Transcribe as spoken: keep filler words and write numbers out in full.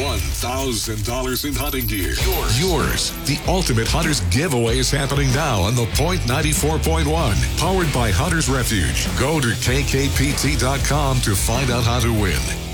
one thousand dollars in hunting gear. Yours. Yours. The Ultimate Hunters giveaway is happening now on the Point ninety-four point one. Powered by Hunters Refuge. Go to K K P T dot com to find out how to win.